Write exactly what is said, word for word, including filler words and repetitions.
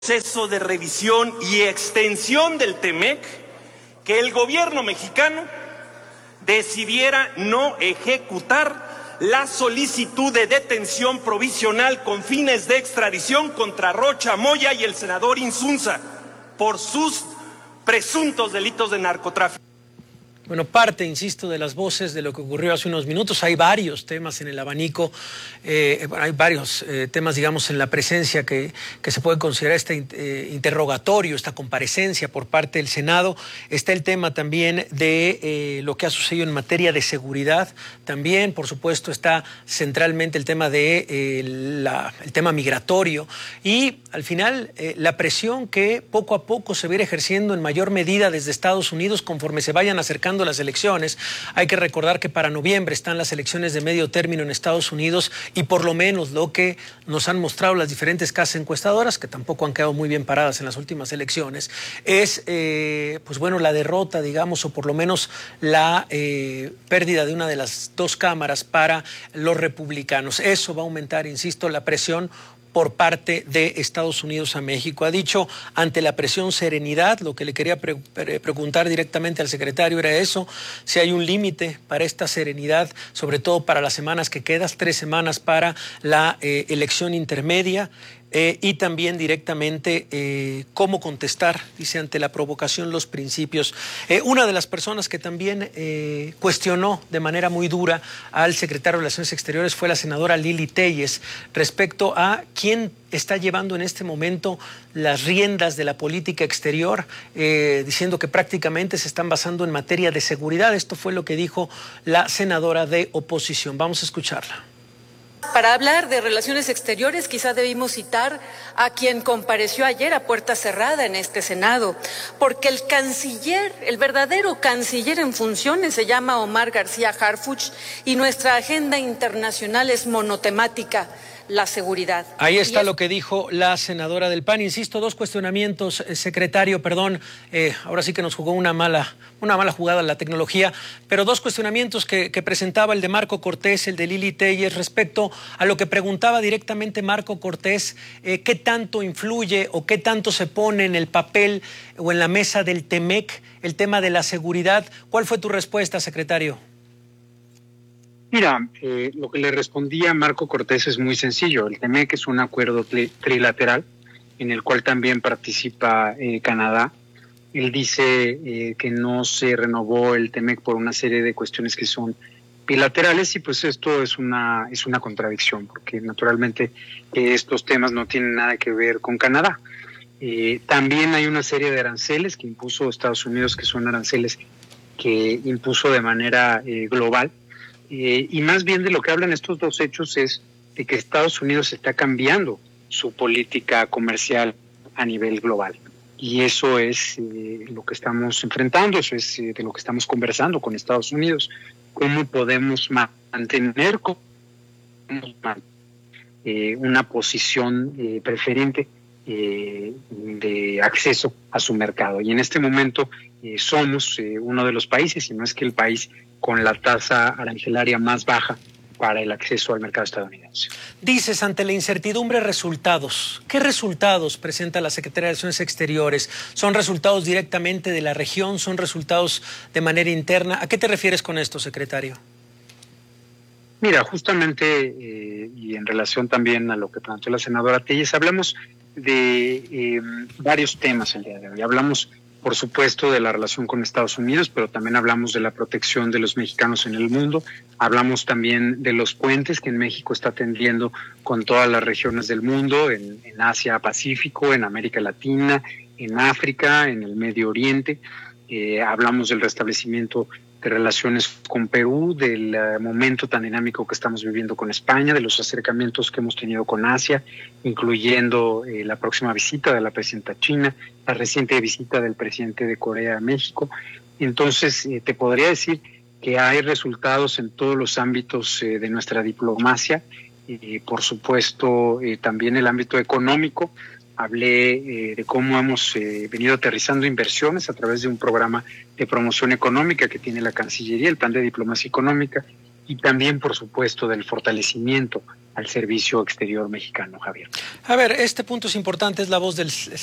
proceso de revisión y extensión del TEMEC, que el gobierno mexicano decidiera no ejecutar la solicitud de detención provisional con fines de extradición contra Rocha Moya y el senador Insunza por sus presuntos delitos de narcotráfico. Bueno, parte, insisto, de las voces de lo que ocurrió hace unos minutos. Hay varios temas en el abanico, eh, hay varios eh, temas, digamos, en la presencia que, que se puede considerar este eh, interrogatorio, esta comparecencia por parte del Senado. Está el tema también de eh, lo que ha sucedido en materia de seguridad. También, por supuesto, está centralmente el tema de eh, la, el tema migratorio y, al final, eh, la presión que poco a poco se va a ir ejerciendo en mayor medida desde Estados Unidos conforme se vayan acercando las elecciones. Hay que recordar que para noviembre están las elecciones de medio término en Estados Unidos y por lo menos lo que nos han mostrado las diferentes casas encuestadoras, que tampoco han quedado muy bien paradas en las últimas elecciones, es eh, pues bueno, la derrota, digamos, o por lo menos la eh, pérdida de una de las dos cámaras para los republicanos. Eso va a aumentar, insisto, la presión por parte de Estados Unidos a México. Ha dicho, ante la presión, serenidad. Lo que le quería pre pre preguntar directamente al secretario era eso, si hay un límite para esta serenidad, sobre todo para las semanas que quedan, tres semanas para la eh, elección intermedia. Eh, y también directamente eh, cómo contestar, dice, ante la provocación, los principios. Eh, una de las personas que también eh, cuestionó de manera muy dura al secretario de Relaciones Exteriores fue la senadora Lili Téllez respecto a quién está llevando en este momento las riendas de la política exterior, eh, diciendo que prácticamente se están basando en materia de seguridad. Esto fue lo que dijo la senadora de oposición. Vamos a escucharla. Para hablar de relaciones exteriores, quizá debimos citar a quien compareció ayer a puerta cerrada en este Senado, porque el canciller, el verdadero canciller en funciones, se llama Omar García Harfuch y nuestra agenda internacional es monotemática: la seguridad. Ahí está es... lo que dijo la senadora del P A N. Insisto, dos cuestionamientos, eh, secretario, perdón, eh, ahora sí que nos jugó una mala, una mala jugada la tecnología, pero dos cuestionamientos que, que presentaba el de Marco Cortés, el de Lili Téllez, respecto a lo que preguntaba directamente Marco Cortés, eh, qué tanto influye o qué tanto se pone en el papel o en la mesa del TEMEC el tema de la seguridad. ¿Cuál fue tu respuesta, secretario? Mira, eh, lo que le respondía Marco Cortés es muy sencillo. El TEMEC es un acuerdo trilateral en el cual también participa eh, Canadá. Él dice eh, que no se renovó el TEMEC por una serie de cuestiones que son bilaterales y pues esto es una es una contradicción porque naturalmente eh, estos temas no tienen nada que ver con Canadá. Eh, también hay una serie de aranceles que impuso Estados Unidos, que son aranceles que impuso de manera eh, global. Eh, y más bien de lo que hablan estos dos hechos es de que Estados Unidos está cambiando su política comercial a nivel global. Y eso es eh, lo que estamos enfrentando, eso es eh, de lo que estamos conversando con Estados Unidos. ¿Cómo podemos mantener eh, una posición eh, preferente eh, de acceso a su mercado? Y en este momento eh, somos eh, uno de los países, si no es que el país con la tasa arancelaria más baja para el acceso al mercado estadounidense. Dices, ante la incertidumbre, resultados. ¿Qué resultados presenta la Secretaría de Relaciones Exteriores? ¿Son resultados directamente de la región? ¿Son resultados de manera interna? ¿A qué te refieres con esto, secretario? Mira, justamente, eh, y en relación también a lo que planteó la senadora Téllez, hablamos de eh, varios temas el día de hoy. Hablamos, por supuesto, de la relación con Estados Unidos, pero también hablamos de la protección de los mexicanos en el mundo. Hablamos también de los puentes que en México está tendiendo con todas las regiones del mundo, en, en Asia, Pacífico, en América Latina, en África, en el Medio Oriente. Eh, hablamos del restablecimiento de relaciones con Perú, del uh, momento tan dinámico que estamos viviendo con España, de los acercamientos que hemos tenido con Asia, incluyendo eh, la próxima visita de la presidenta china, la reciente visita del presidente de Corea a México. Entonces, eh, te podría decir que hay resultados en todos los ámbitos eh, de nuestra diplomacia, y eh, por supuesto eh, también el ámbito económico. Hablé eh, de cómo hemos eh, venido aterrizando inversiones a través de un programa de promoción económica que tiene la Cancillería, el Plan de Diplomacia Económica, y también, por supuesto, del fortalecimiento al servicio exterior mexicano, Javier. A ver, este punto es importante, es la voz del